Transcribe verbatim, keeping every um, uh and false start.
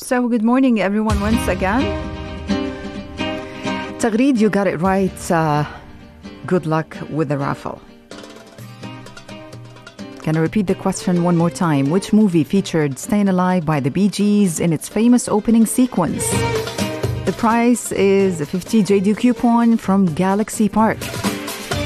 So good morning, everyone, once again. Tagreed, you got it right. Uh, good luck with the raffle. Can I repeat the question one more time? Which movie featured Staying Alive by the Bee Gees in its famous opening sequence? The prize is a fifty J D coupon from Galaxy Park.